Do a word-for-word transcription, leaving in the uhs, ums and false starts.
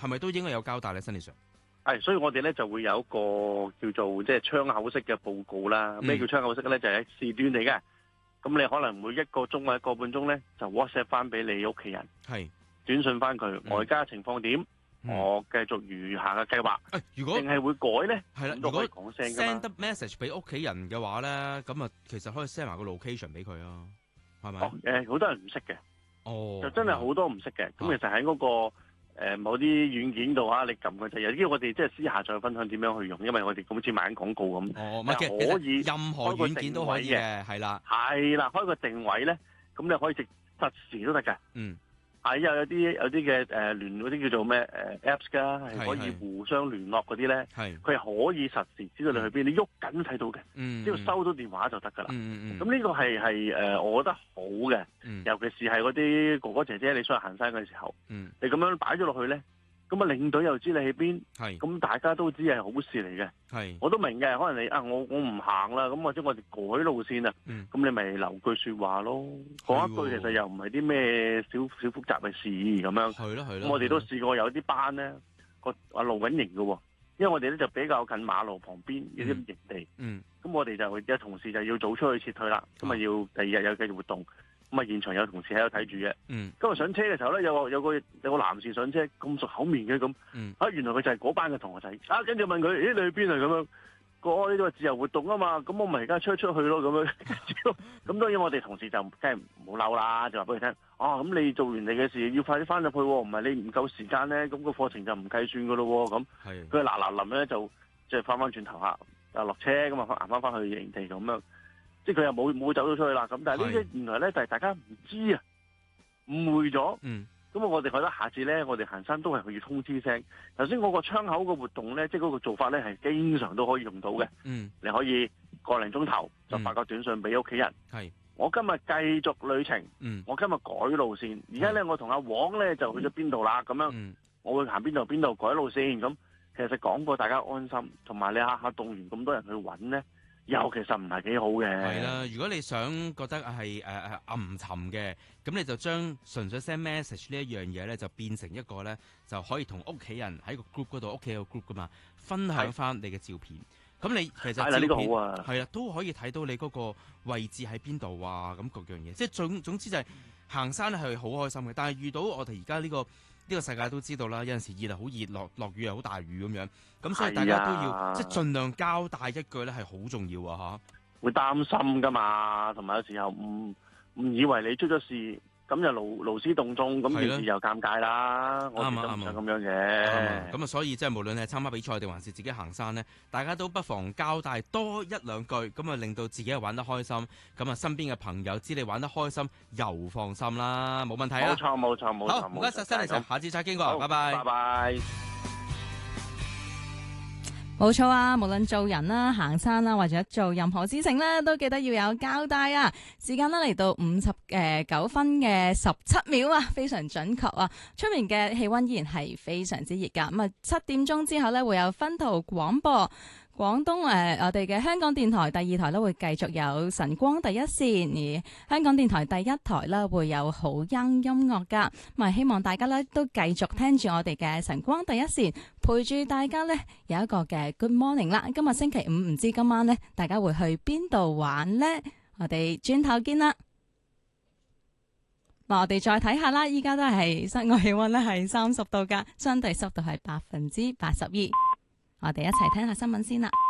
係咪都應該有交代咧？心理上係，所以我哋咧就會有一個叫做即係窗口式嘅報告啦。咩、嗯、叫窗口式咧？就係、是、時段嚟嘅。咁你可能每一個鐘或者一個半鐘咧，就 WhatsApp 翻俾你屋企人，係短信翻佢、嗯、外家情況點。我繼續餘下嘅計劃。誒，如果定係會改咧？係啦，如果講聲 send 得 message 俾屋企人嘅話咧，咁啊，其實可以 send 埋個 location 俾佢啊，係咪？ 哦，誒、呃，好多人唔識嘅。哦。就真係好多唔識嘅。咁、啊、其實喺嗰、那個誒、呃、某啲軟件度啊，你撳佢就有啲我哋即係私下再分享點樣去用，因為我哋好似賣緊廣告咁。哦，唔係可以任何軟件都可以嘅，係啦。係啦，開個定位咧，咁你可以直實時都得嘅。嗯。係有有啲有啲嘅誒聯嗰啲叫做咩誒、呃、Apps 㗎，係可以互相聯絡嗰啲咧。係佢係可以實時知道你去邊，你喐緊都睇到嘅。嗯，只要收到電話就得㗎啦。嗯嗯咁呢個係係誒，我覺得好嘅。嗯。尤其是係嗰啲哥哥姐姐你出去行山嘅時候，嗯，你咁樣擺咗落去咧，咁啊領隊又知你喺邊。係。咁大家都知係好事嚟嘅。係。我都明嘅，可能你啊，我我唔行啦，咁或者我哋改路線啊。嗯。咁你咪留句説話咯，講一句其實又唔係啲咩小小複雜嘅事咁樣。係咯係咯。咁我哋都試過有啲班咧，個啊露緊營嘅喎，因為我哋咧就比較近馬路旁邊有啲營地。嗯。咁我哋就有同事就要早出去撤退啦，咁啊要第二日有繼續活動。咁啊！現場有同事喺度睇住嘅。嗯。今日上車嘅時候咧，有個有個有個男士上車咁熟口面嘅咁。嗯。啊，原來佢就係嗰班嘅同學仔。啊，跟住問佢：咦，你去邊啊？咁樣。個呢個自由活動啊嘛，咁我咪而家出出去咯，咁樣。咁當然我哋同事就梗係唔好嬲啦，就話俾佢聽。啊，咁你做完你嘅事，要快啲翻入去喎，唔係你唔夠時間咧，咁個課程就唔計算噶咯喎，咁。係。佢嗱嗱臨咧就即係翻翻轉頭下，啊落車咁啊行翻翻去營地咁樣。即係佢又冇冇走咗出去啦，咁但係呢啲原來咧就係大家唔知啊，誤會咗。嗯。咁我哋覺得下次咧，我哋行山都係要通知聲。頭先嗰個窗口嘅活動咧，即係嗰個做法咧係經常都可以用到嘅。嗯。你可以個零鐘頭就發個短信俾屋企人。係、嗯。我今日繼續旅程。嗯。我今日改路線。而家咧，我同阿黃咧就去咗邊度啦。咁樣。嗯。我會行邊度邊度改路線。咁其實講過大家安心，同埋你下下動員咁多人去揾咧。又其實唔係幾好嘅。係啦，如果你想覺得係誒誒暗沉嘅，咁你就將純粹 send message 呢一樣嘢咧，就變成一個咧，就可以同屋企人喺個 group 嗰度，屋企有個 group 噶嘛，分享翻你嘅照片。咁你其實照片係啦，都可以睇到你嗰個位置喺邊度啊，咁各樣嘢。即係總總之就係行山咧係好開心嘅，但係遇到我哋而家呢個。呢、這個世界都知道啦，有陣時熱係好熱，落落雨又好大雨咁樣，咁所以大家都要即係盡量交代一句咧，係好重要啊！嚇，會擔心噶嘛，同埋有時候唔唔以為你出咗事，咁就勞勞師動眾，咁件事又尷尬啦。我哋都唔想咁樣嘅。咁啊，所以即係無論係參加比賽定還是自己行山咧，大家都不妨交代多一兩句，咁啊令到自己又玩得開心，咁啊身邊嘅朋友知你玩得開心，又放心啦，冇問題啊！冇錯冇錯冇錯。好，唔該晒，Stanley，下次再傾過，拜拜。拜拜。 冇錯啊，無論做人啦、行山啦，或者做任何事情咧，都記得要有交代啊！時間咧嚟到五十誒九分嘅十七秒啊，非常準確啊！出面嘅氣溫依然係非常之熱噶，咁啊七點鐘之後咧會有分途廣播。廣東誒、呃，我哋嘅香港電台第二台咧會繼續有晨光第一線，而香港電台第一台咧會有好音音樂噶。咁啊，希望大家咧都繼續聽住我哋嘅晨光第一線，陪住大家咧有一個嘅 Good Morning 啦。今日星期五，唔知今晚咧大家會去邊度玩呢？我哋轉頭見啦。嗱，我哋再睇下啦，依家都係室外氣溫咧係三十度噶，相對濕度係百分之八十二。我哋一齊聽下新聞先啦。